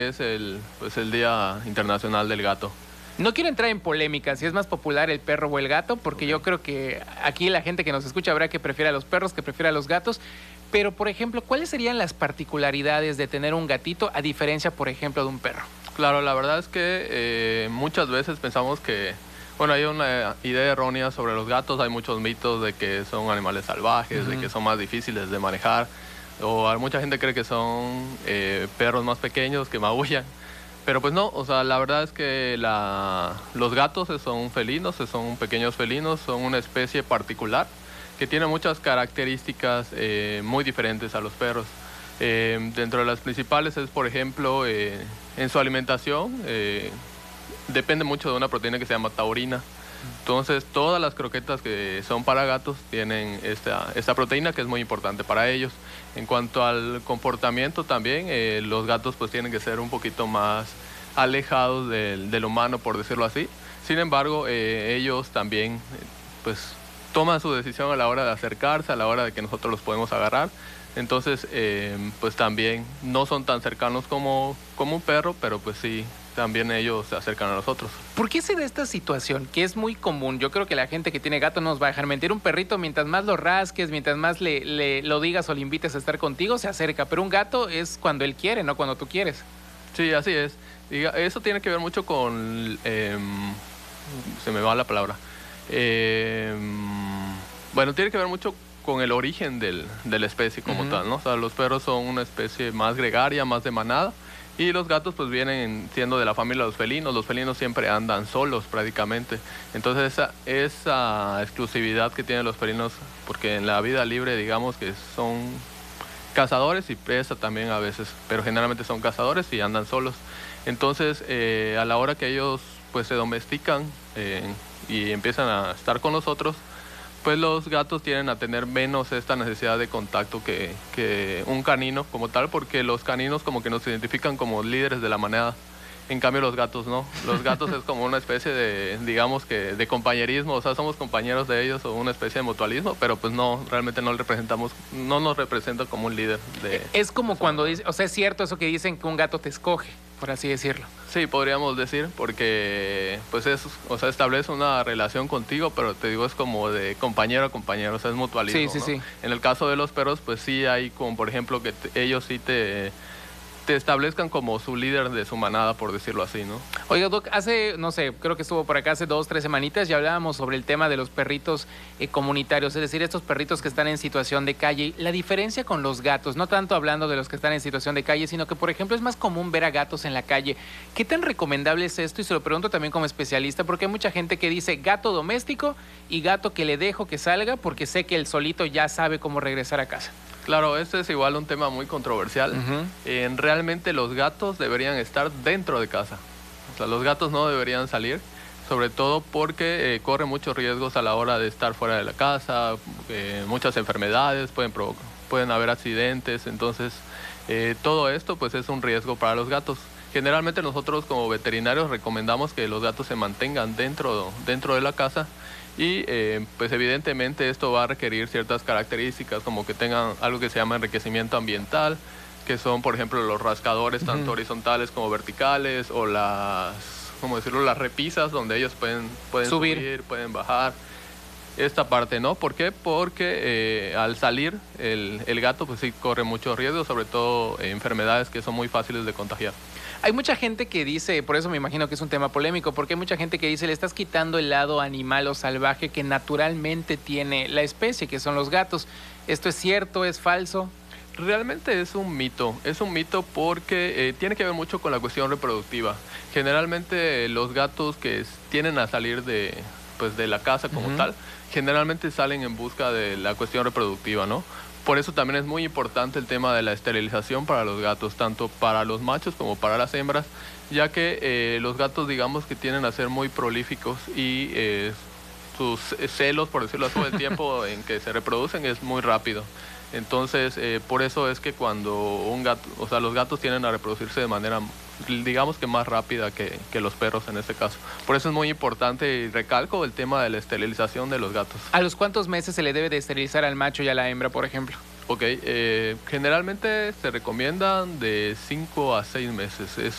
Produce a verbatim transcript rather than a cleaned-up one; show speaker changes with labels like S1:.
S1: es el, pues el Día Internacional del Gato.
S2: No quiero entrar en polémica si es más popular el perro o el gato, porque okay. yo creo que aquí la gente que nos escucha habrá que prefiera a los perros, que prefiera a los gatos. Pero, por ejemplo, ¿cuáles serían las particularidades de tener un gatito a diferencia, por ejemplo, de un perro?
S1: Claro, la verdad es que eh, muchas veces pensamos que, bueno, hay una idea errónea sobre los gatos. Hay muchos mitos de que son animales salvajes, uh-huh. de que son más difíciles de manejar. O mucha gente cree que son eh, perros más pequeños que maullan. Pero pues no, o sea, la verdad es que la, los gatos son felinos, son pequeños felinos, son una especie particular que tiene muchas características eh, muy diferentes a los perros. Eh, dentro de las principales es, por ejemplo, eh, en su alimentación, eh, depende mucho de una proteína que se llama taurina. Entonces, todas las croquetas que son para gatos tienen esta, esta proteína que es muy importante para ellos. En cuanto al comportamiento también, eh, los gatos pues tienen que ser un poquito más alejados del, del humano, por decirlo así. Sin embargo, eh, ellos también pues toman su decisión a la hora de acercarse, a la hora de que nosotros los podemos agarrar. Entonces, eh, pues también no son tan cercanos como, como un perro, pero pues sí, también ellos se acercan a nosotros.
S2: ¿Por qué se da esta situación? Que es muy común. Yo creo que la gente que tiene gato no nos va a dejar mentir. Un perrito, mientras más lo rasques, mientras más le, le lo digas o le invites a estar contigo, se acerca. Pero un gato es cuando él quiere, no cuando tú quieres.
S1: Sí, así es. Eso tiene que ver mucho con... Eh, se me va la palabra. Eh, bueno, tiene que ver mucho con el origen del, de la especie como uh-huh. tal, ¿no? O sea, los perros son una especie más gregaria, más de manada. Y los gatos pues vienen siendo de la familia de los felinos. Los felinos siempre andan solos prácticamente. Entonces esa, esa exclusividad que tienen los felinos, porque en la vida libre digamos que son cazadores y presa también a veces, pero generalmente son cazadores y andan solos. Entonces eh, a la hora que ellos pues se domestican eh, y empiezan a estar con nosotros, pues los gatos tienden a tener menos esta necesidad de contacto que, que un canino como tal, porque los caninos como que nos identifican como líderes de la manada. En cambio los gatos no. Los gatos es como una especie de, digamos que, de compañerismo, o sea, somos compañeros de ellos o una especie de mutualismo, pero pues no, realmente no representamos, no nos representa como un líder de...
S2: Es como cuando dice, o sea, es cierto eso que dicen que un gato te escoge, por así decirlo.
S1: Sí, podríamos decir, porque pues es, o sea, establece una relación contigo, pero te digo, es como de compañero a compañero, o sea, es mutualismo,
S2: sí, sí,
S1: ¿no?
S2: sí.
S1: En el caso de los perros, pues sí hay como, por ejemplo, que te, ellos sí te... te establezcan como su líder de su manada, por decirlo así, ¿no?
S2: Oiga, Doc, hace, no sé, creo que estuvo por acá hace dos, tres semanitas y hablábamos sobre el tema de los perritos eh, comunitarios, es decir, estos perritos que están en situación de calle. La diferencia con los gatos, no tanto hablando de los que están en situación de calle, sino que, por ejemplo, es más común ver a gatos en la calle. ¿Qué tan recomendable es esto? Y se lo pregunto también como especialista, porque hay mucha gente que dice gato doméstico y gato que le dejo que salga porque sé que él solito ya sabe cómo regresar a casa.
S1: Claro, este es igual un tema muy controversial. Uh-huh. eh, realmente los gatos deberían estar dentro de casa. O sea, los gatos no deberían salir, sobre todo porque eh, corren muchos riesgos a la hora de estar fuera de la casa, eh, muchas enfermedades, pueden, provocar, pueden haber accidentes, entonces eh, todo esto pues es un riesgo para los gatos. Generalmente nosotros como veterinarios recomendamos que los gatos se mantengan dentro, dentro de la casa. Y eh, pues evidentemente esto va a requerir ciertas características como que tengan algo que se llama enriquecimiento ambiental, que son por ejemplo los rascadores, uh-huh. tanto horizontales como verticales, o las, ¿cómo decirlo?, las repisas donde ellos pueden, pueden subir. subir, pueden bajar. Esta parte, ¿no? ¿Por qué? Porque eh, al salir el, el gato pues sí corre muchos riesgos, sobre todo eh, enfermedades que son muy fáciles de contagiar.
S2: Hay mucha gente que dice, por eso me imagino que es un tema polémico, porque hay mucha gente que dice le estás quitando el lado animal o salvaje que naturalmente tiene la especie, que son los gatos. ¿Esto es cierto? ¿Es falso?
S1: Realmente es un mito, es un mito porque eh, tiene que ver mucho con la cuestión reproductiva. Generalmente eh, los gatos que tienden a salir de, pues, de la casa como uh-huh. tal, generalmente salen en busca de la cuestión reproductiva, ¿no? Por eso también es muy importante el tema de la esterilización para los gatos, tanto para los machos como para las hembras, ya que eh, los gatos digamos que tienden a ser muy prolíficos y eh, sus celos, por decirlo así, el tiempo en que se reproducen es muy rápido. Entonces, eh, por eso es que cuando un gato, o sea, los gatos tienden a reproducirse de manera, digamos que más rápida que, que los perros en este caso. Por eso es muy importante y recalco el tema de la esterilización de los gatos.
S2: ¿A los cuántos meses se le debe de esterilizar al macho y a la hembra, por ejemplo?
S1: Ok, eh, generalmente se recomiendan de cinco a seis meses. Es